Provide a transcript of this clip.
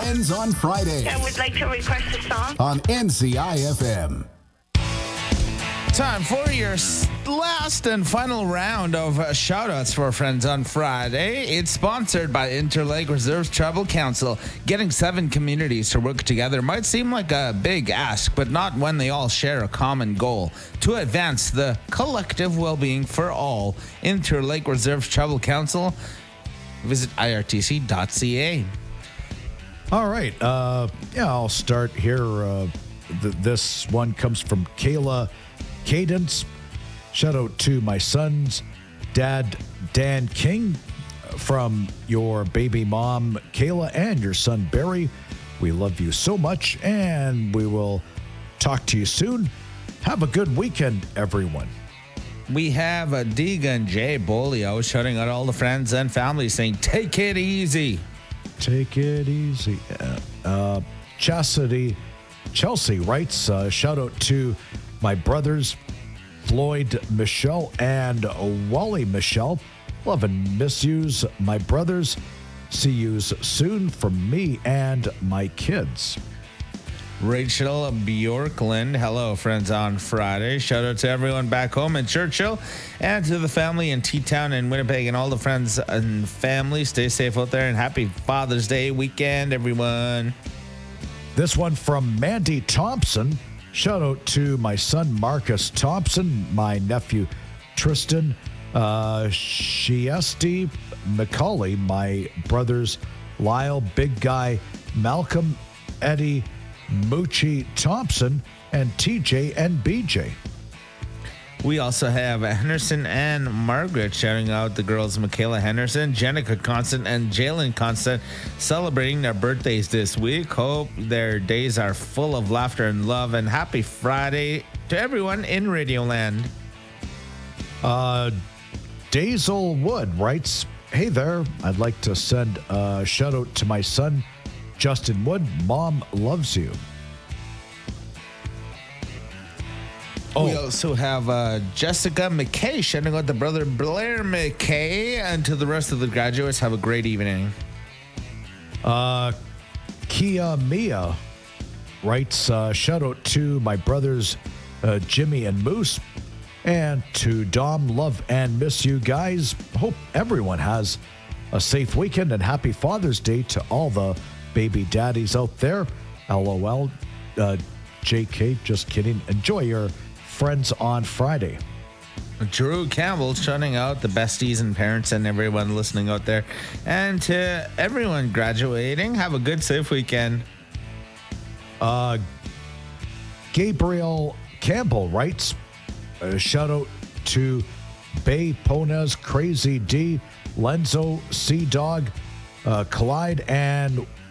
Friends on Friday I would like to request a song. on NCI-FM. Time for your last and final round of shout-outs for Friends on Friday. It's sponsored by Interlake Reserves Tribal Council. Getting 7 communities to work together might seem like a big ask, but not when they all share a common goal: to advance the collective well-being for all. Interlake Reserves Tribal Council. Visit irtc.ca. All right. I'll start here. This one comes from Kayla Cadence. Shout out to my son's dad, Dan King, from your baby mom, Kayla, and your son, Barry. We love you so much, and we will talk to you soon. Have a good weekend, everyone. We have a Deegan J. Bolio shouting out all the friends and family, saying, take it easy. Take it easy. Chelsea writes, shout out to my brothers, Floyd Michelle and Wally Michelle. Love and miss yous, my brothers. See yous soon from me and my kids. Rachel Bjorkland, hello, Friends on Friday. Shout out to everyone back home in Churchill and to the family in T-Town and Winnipeg and all the friends and family. Stay safe out there and happy Father's Day weekend, everyone. This one from Mandy Thompson. Shout out to my son, Marcus Thompson, my nephew, Tristan Shiesti Macaulay, my brothers, Lyle, Big Guy, Malcolm, Eddie, Moochie Thompson, and TJ and BJ. We also have Henderson and Margaret shouting out the girls Michaela Henderson, Jenica Constant, and Jalen Constant celebrating their birthdays this week. Hope their days are full of laughter and love, and happy Friday to everyone in Radioland. Dazel Wood writes, hey there, I'd like to send a shout out to my son, Justin Wood. Mom loves you. We also have Jessica McKay shouting out the brother Blair McKay, and to the rest of the graduates, have a great evening. Kia Mia writes, shout out to my brothers Jimmy and Moose, and to Dom, love and miss you guys. Hope everyone has a safe weekend and happy Father's Day to all the baby daddies out there. LOL. JK, just kidding. Enjoy your Friends on Friday. Drew Campbell shouting out the besties and parents and everyone listening out there. And to everyone graduating, have a good, safe weekend. Gabriel Campbell writes, shout out to Bay Ponas, Crazy D, Lenzo, Sea Dog, Clyde, and